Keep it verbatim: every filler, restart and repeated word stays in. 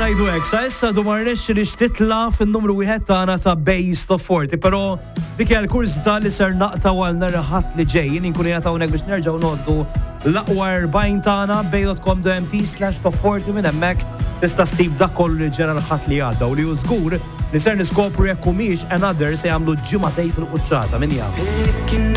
ngħidu hekk, sa issa dwar nexxi titla' fin-numru wieħed tagħna ta' Base Top forty, però dik hija l-kursità li ser naqtaw għal nhar ħadd li ġejjin inkunu qed hawnhekk biex nerġgħu noddu l-aqwa erbgħin tagħna bej dot com dot m t slash top forty minn hemmhekk tista' ssib dak kollu li ġara l-ħadd li għadda u li hu żgur li ser niskopru jekk humiex another se jagħmlu ġimagħtejn fil-quċċata min jaf.